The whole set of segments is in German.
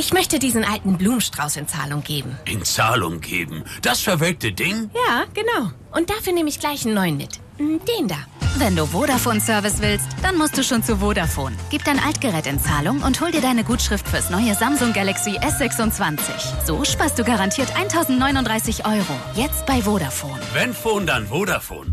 Ich möchte diesen alten Blumenstrauß in Zahlung geben. In Zahlung geben? Das verwelkte Ding? Ja, genau. Und dafür nehme ich gleich einen neuen mit. Den da. Wenn du Vodafone-Service willst, dann musst du schon zu Vodafone. Gib dein Altgerät in Zahlung und hol dir deine Gutschrift fürs neue Samsung Galaxy S26. So sparst du garantiert 1.039 €. Jetzt bei Vodafone. Wenn Phone, dann Vodafone.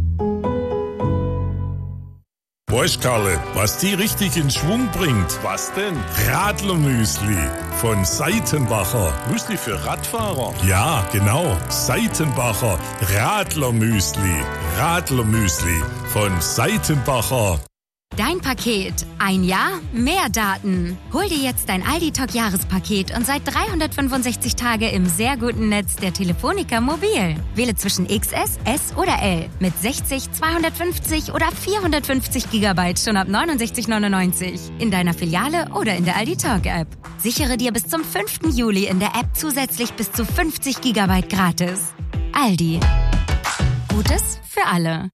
Weißt, Karle, was die richtig in Schwung bringt? Was denn? Radlermüsli von Seitenbacher. Müsli für Radfahrer? Ja, genau. Seitenbacher Radlermüsli. Radlermüsli von Seitenbacher. Dein Paket. Ein Jahr, mehr Daten. Hol dir jetzt dein Aldi Talk Jahrespaket und seit 365 Tage im sehr guten Netz der Telefonica Mobil. Wähle zwischen XS, S oder L mit 60, 250 oder 450 GB schon ab 69,99 in deiner Filiale oder in der Aldi Talk App. Sichere dir bis zum 5. Juli in der App zusätzlich bis zu 50 GB gratis. Aldi. Gutes für alle.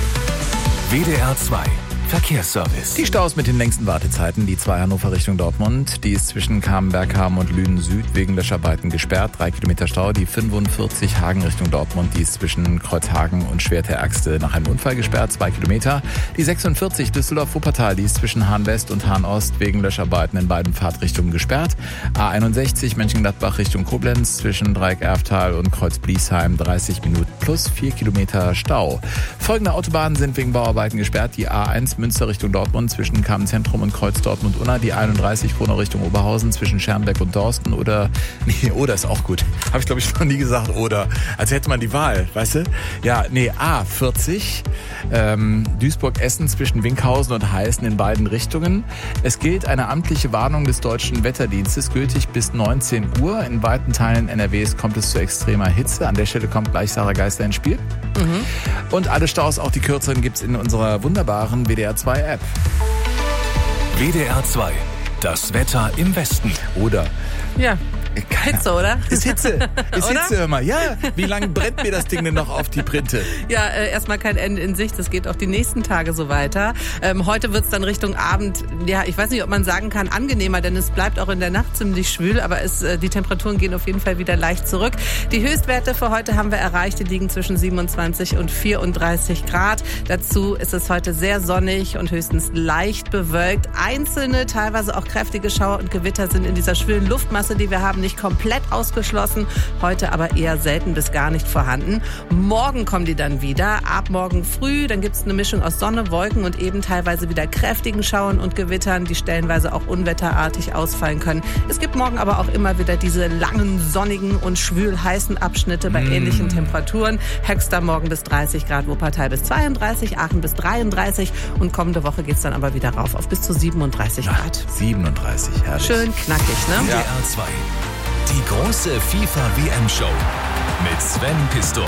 WDR 2 Verkehrsservice. Die Staus mit den längsten Wartezeiten. Die 2 Hannover Richtung Dortmund. Die ist zwischen Kamenberg-Hamm und Lünen Süd wegen Löscharbeiten gesperrt. 3 Kilometer Stau. Die 45 Hagen Richtung Dortmund. Die ist zwischen Kreuzhagen und Schwerte-Erxte nach einem Unfall gesperrt. 2 Kilometer. Die 46 Düsseldorf-Wuppertal. Die ist zwischen Hahn-West und Hahn-Ost wegen Löscharbeiten in beiden Fahrtrichtungen gesperrt. A61 Mönchengladbach Richtung Koblenz zwischen Dreieck-Erftal und Kreuz-Bliesheim. 30 Minuten plus 4 Kilometer Stau. Folgende Autobahnen sind wegen Bauarbeiten gesperrt. Die A1 Münster Richtung Dortmund zwischen Kamen-Zentrum und Kreuz Dortmund-Unna, die 31 Frohnau Richtung Oberhausen zwischen Schermbeck und Dorsten oder ist auch gut. Habe ich glaube ich noch nie gesagt, oder. Als hätte man die Wahl, weißt du? Ja, A40 Duisburg-Essen zwischen Winkhausen und Heißen in beiden Richtungen. Es gilt eine amtliche Warnung des Deutschen Wetterdienstes, gültig bis 19 Uhr. In weiten Teilen NRWs kommt es zu extremer Hitze. An der Stelle kommt gleich Sarah Geister ins Spiel. Und alle Staus, auch die kürzeren, gibt's in unserer wunderbaren WDR 2 App. WDR 2, das Wetter im Westen. Oder? Ja. Hitze, oder? Ist Hitze. Ist Hitze, hör mal. Ja, wie lange brennt mir das Ding denn noch auf die Printe? Ja, erstmal kein Ende in Sicht. Das geht auch die nächsten Tage so weiter. Heute wird's dann Richtung Abend, ja, ich weiß nicht, ob man sagen kann, angenehmer, denn es bleibt auch in der Nacht ziemlich schwül, aber die Temperaturen gehen auf jeden Fall wieder leicht zurück. Die Höchstwerte für heute haben wir erreicht. Die liegen zwischen 27 und 34 Grad. Dazu ist es heute sehr sonnig und höchstens leicht bewölkt. Einzelne, teilweise auch kräftige Schauer und Gewitter sind in dieser schwülen Luftmasse, die wir haben, nicht komplett ausgeschlossen, heute aber eher selten bis gar nicht vorhanden. Morgen kommen die dann wieder, ab morgen früh, dann gibt's eine Mischung aus Sonne, Wolken und eben teilweise wieder kräftigen Schauern und Gewittern, die stellenweise auch unwetterartig ausfallen können. Es gibt morgen aber auch immer wieder diese langen, sonnigen und schwül heißen Abschnitte bei ähnlichen Temperaturen. Höchster morgen bis 30 Grad, Wuppertal bis 32, Aachen bis 33 und kommende Woche geht's dann aber wieder rauf auf bis zu 37 Grad. 37, herrlich. Schön knackig, ne? WDR 2. Die große FIFA-WM-Show mit Sven Pistor.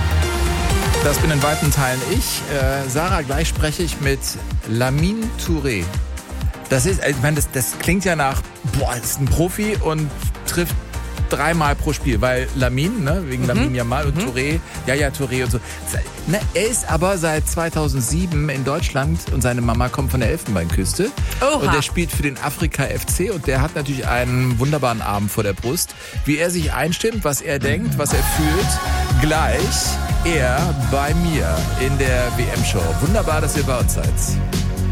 Das bin in weiten Teilen ich. Sarah, gleich spreche ich mit Lamine Touré. Das ist, ich meine, das klingt ja nach, ist ein Profi und trifft 3-mal pro Spiel, weil Lamine, ne, wegen Lamine Yamal und Touré, Touré und so. Ne, er ist aber seit 2007 in Deutschland und seine Mama kommt von der Elfenbeinküste. Oha. Und er spielt für den Afrika FC und der hat natürlich einen wunderbaren Abend vor der Brust. Wie er sich einstimmt, was er denkt, was er fühlt, gleich er bei mir in der WM-Show. Wunderbar, dass ihr bei uns seid.